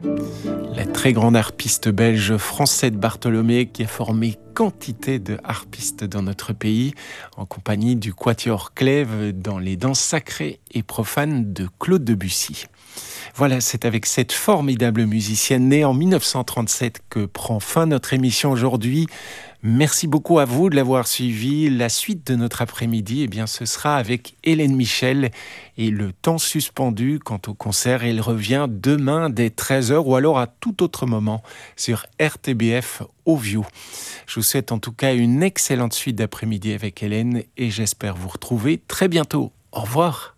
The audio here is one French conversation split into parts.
La très grande harpiste belge Francette Bartholomé qui a formé quantité de harpistes dans notre pays en compagnie du Quatuor Clèves dans les danses sacrées et profanes de Claude Debussy. Voilà, c'est avec cette formidable musicienne née en 1937 que prend fin notre émission aujourd'hui. Merci beaucoup à vous de l'avoir suivi. La suite de notre après-midi, ce sera avec Hélène Michel et le temps suspendu quant au concert. Il revient demain dès 13h ou alors à tout autre moment sur RTBF Ovio. Je vous souhaite en tout cas une excellente suite d'après-midi avec Hélène et j'espère vous retrouver très bientôt. Au revoir.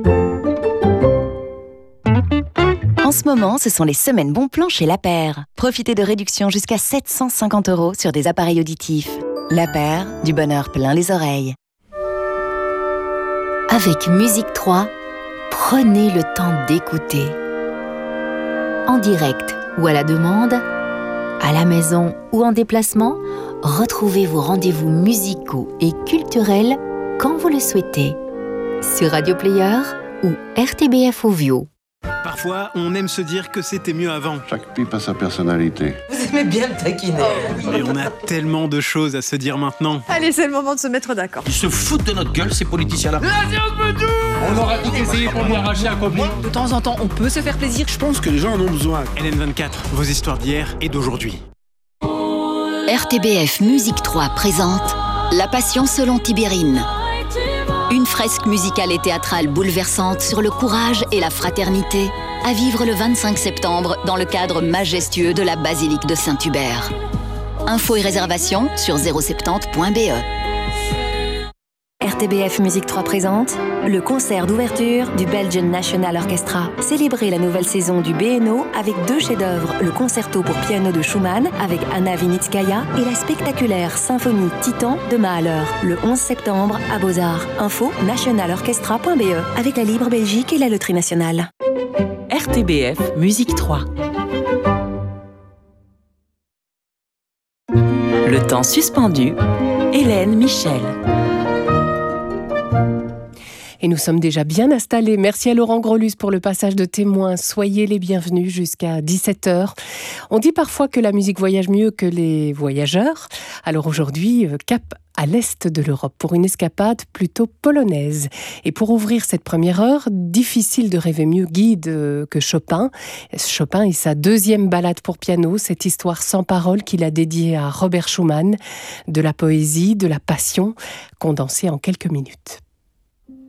En ce moment, ce sont les semaines bons plans chez La Paire. Profitez de réductions jusqu'à 750 € sur des appareils auditifs. La Paire, du bonheur plein les oreilles. Avec Musique 3, prenez le temps d'écouter. En direct ou à la demande, à la maison ou en déplacement, retrouvez vos rendez-vous musicaux et culturels quand vous le souhaitez. Sur Radio Player ou RTBF Ovio. Parfois, on aime se dire que c'était mieux avant. Chaque pipe a sa personnalité. Vous aimez bien me taquiner. Mais on a tellement de choses à se dire maintenant. Allez, c'est le moment de se mettre d'accord. Ils se foutent de notre gueule, ces politiciens-là. On aura tout essayé pour lui arracher un copine. De temps en temps, on peut se faire plaisir. Je pense que les gens en ont besoin. LN24, vos histoires d'hier et d'aujourd'hui. RTBF Musique 3 présente La Passion selon Tibérine. Une fresque musicale et théâtrale bouleversante sur le courage et la fraternité à vivre le 25 septembre dans le cadre majestueux de la basilique de Saint-Hubert. Infos et réservations sur 070.be. RTBF Musique 3 présente le concert d'ouverture du Belgian National Orchestra. Célébrez la nouvelle saison du BNO avec 2 chefs-d'œuvre, le concerto pour piano de Schumann avec Anna Vinitskaya et la spectaculaire symphonie Titan de Mahler, le 11 septembre à Beaux-Arts. Info nationalorchestra.be avec la Libre Belgique et la Loterie Nationale. RTBF Musique 3. Le temps suspendu, Hélène Michel. Et nous sommes déjà bien installés. Merci à Laurent Grolus pour le passage de témoin. Soyez les bienvenus jusqu'à 17h. On dit parfois que la musique voyage mieux que les voyageurs. Alors aujourd'hui, cap à l'est de l'Europe pour une escapade plutôt polonaise. Et pour ouvrir cette première heure, difficile de rêver mieux guide que Chopin. Chopin et sa 2e balade pour piano, cette histoire sans parole qu'il a dédiée à Robert Schumann, de la poésie, de la passion, condensée en quelques minutes.